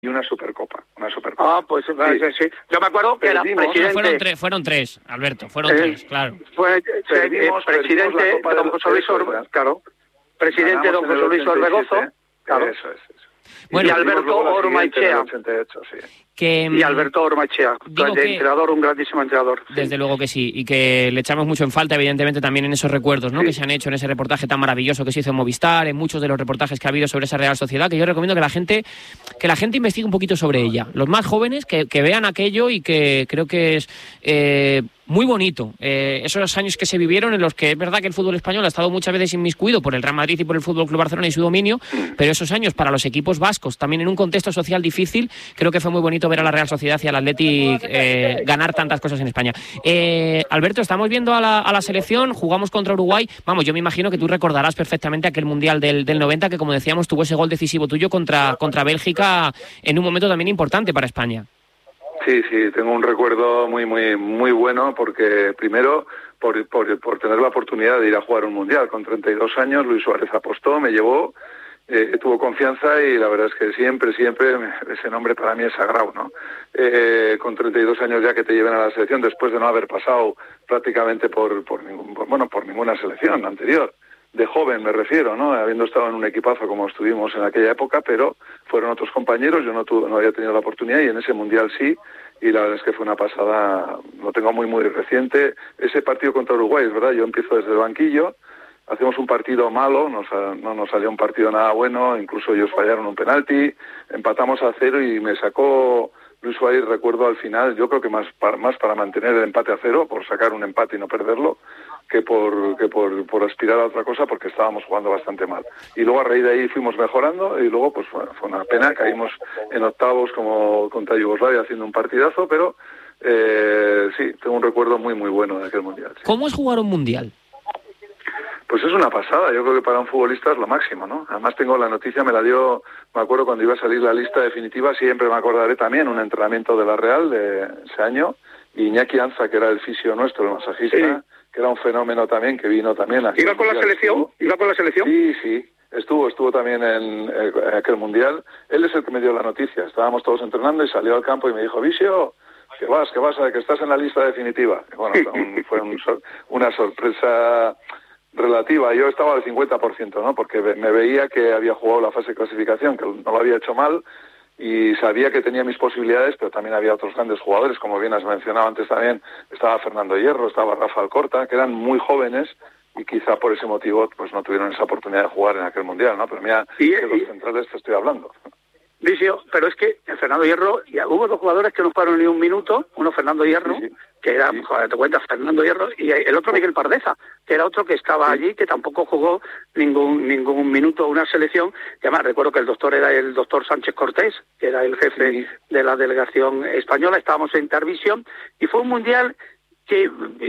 y una Supercopa. Pues sí. Yo me acuerdo que era presidente... Fueron tres, Alberto, tres, claro. Fue presidente don José Luis presidente don José Luis Orbegozo, claro. Eso. Bueno, y Alberto Ormaechea. Y Alberto Ormaechea, entrenador, un grandísimo entrenador. Desde luego que sí, y que le echamos mucho en falta, evidentemente, también en esos recuerdos, ¿no? Que se han hecho en ese reportaje tan maravilloso que se hizo en Movistar, en muchos de los reportajes que ha habido sobre esa Real Sociedad, que yo recomiendo que la gente investigue un poquito sobre ella. Los más jóvenes que vean aquello, y que creo que es muy bonito, esos años que se vivieron, en los que es verdad que el fútbol español ha estado muchas veces inmiscuido por el Real Madrid y por el Fútbol Club Barcelona y su dominio, pero esos años para los equipos vascos, también en un contexto social difícil, creo que fue muy bonito ver a la Real Sociedad y al Athletic ganar tantas cosas en España. Alberto, estamos viendo a la selección, jugamos contra Uruguay, vamos, yo me imagino que tú recordarás perfectamente aquel Mundial del 90, que como decíamos tuvo ese gol decisivo tuyo contra Bélgica en un momento también importante para España. Sí, tengo un recuerdo muy bueno, porque primero por tener la oportunidad de ir a jugar un mundial con 32 años, Luis Suárez apostó, me llevó, tuvo confianza, y la verdad es que siempre ese nombre para mí es sagrado, ¿no? Con 32 años ya que te lleven a la selección, después de no haber pasado prácticamente por ninguna selección anterior. De joven me refiero, ¿no? Habiendo estado en un equipazo como estuvimos en aquella época, pero fueron otros compañeros, yo no había tenido la oportunidad, y en ese mundial sí, y la verdad es que fue una pasada, lo tengo muy reciente. Ese partido contra Uruguay, es verdad, yo empiezo desde el banquillo, hacemos un partido malo, no nos salió un partido nada bueno, incluso ellos fallaron un penalti, empatamos a 0 y me sacó Luis Suárez, recuerdo al final, yo creo que más para mantener el empate a 0, por sacar un empate y no perderlo, que por aspirar a otra cosa, porque estábamos jugando bastante mal. Y luego a raíz de ahí fuimos mejorando, y luego pues fue una pena, caímos en octavos como contra Yugoslavia haciendo un partidazo, pero sí, tengo un recuerdo muy bueno de aquel mundial. Sí. ¿Cómo es jugar un mundial? Pues es una pasada, yo creo que para un futbolista es lo máximo, ¿no? Además tengo la noticia, me la dio, me acuerdo cuando iba a salir la lista definitiva, siempre me acordaré también, un entrenamiento de la Real de ese año, y Iñaki Anza, que era el fisio nuestro, el masajista, que era un fenómeno también, que vino también a... ¿Iba con la selección? Sí, estuvo también en aquel mundial. Él es el que me dio la noticia, estábamos todos entrenando y salió al campo y me dijo, Visio, que estás en la lista definitiva. Y bueno, fue una sorpresa relativa. Yo estaba al 50%, ¿no? Porque me veía que había jugado la fase de clasificación, que no lo había hecho mal, y sabía que tenía mis posibilidades, pero también había otros grandes jugadores, como bien has mencionado antes también, estaba Fernando Hierro, estaba Rafa Alcorta, que eran muy jóvenes, y quizá por ese motivo pues no tuvieron esa oportunidad de jugar en aquel mundial, ¿no? Pero mira, que los centrales te estoy hablando. Vicio, pero es que Fernando Hierro, ya hubo dos jugadores que no jugaron ni un minuto, uno Fernando Hierro, que era, joder, te cuentas, Fernando Hierro, y el otro Miguel Pardeza, que era otro que estaba allí, que tampoco jugó ningún minuto una selección, y además recuerdo que el doctor era el doctor Sánchez Cortés, que era el jefe de la delegación española, estábamos en Intervisión, y fue un mundial que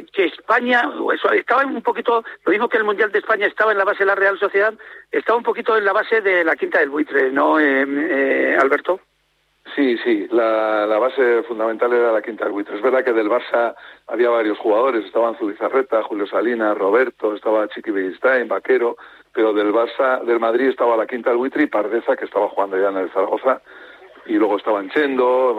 España estaba un poquito, lo mismo que el Mundial de España estaba en la base de la Real Sociedad, estaba un poquito en la base de la Quinta del Buitre, ¿no, Alberto? Sí, la base fundamental era la Quinta del Buitre. Es verdad que del Barça había varios jugadores, estaban Zubizarreta, Julio Salinas, Roberto, estaba Chiqui Beristain, Vaquero, pero del Madrid estaba la Quinta del Buitre y Pardeza, que estaba jugando ya en el Zaragoza, y luego estaban Chendo,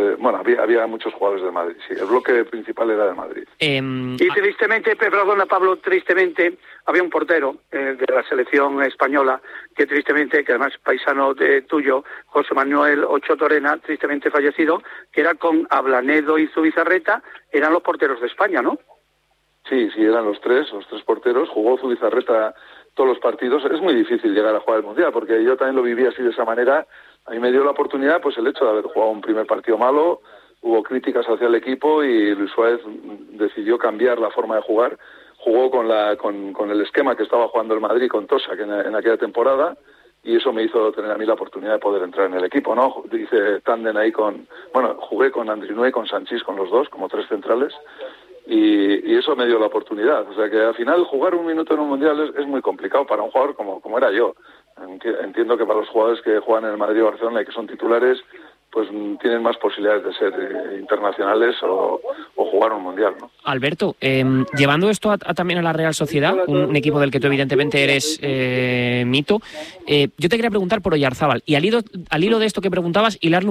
había muchos jugadores de Madrid, sí, el bloque principal era de Madrid. Y tristemente, Pablo, tristemente, había un portero de la selección española, que además paisano tuyo, José Manuel Ocho Torena, tristemente fallecido, que era con Ablanedo y Zubizarreta, eran los porteros de España, ¿no? Sí, eran los tres porteros, jugó Zubizarreta todos los partidos. Es muy difícil llegar a jugar el Mundial, porque yo también lo viví así de esa manera. A mí me dio la oportunidad, pues el hecho de haber jugado un primer partido malo, hubo críticas hacia el equipo y Luis Suárez decidió cambiar la forma de jugar. Jugó con el esquema que estaba jugando el Madrid con Tosa, que en aquella temporada, y eso me hizo tener a mí la oportunidad de poder entrar en el equipo, ¿no? Hice tándem ahí jugué con Andrinué y con Sanchís, con los dos, como tres centrales, y eso me dio la oportunidad. O sea que al final jugar un minuto en un Mundial es muy complicado para un jugador como era yo. Entiendo que para los jugadores que juegan en el Madrid o Barcelona y que son titulares, pues tienen más posibilidades de ser internacionales o jugar un mundial, ¿no? Alberto, llevando esto también a la Real Sociedad, un equipo del que tú evidentemente eres mito, yo te quería preguntar por Oyarzábal, y al hilo de esto que preguntabas, hilarlo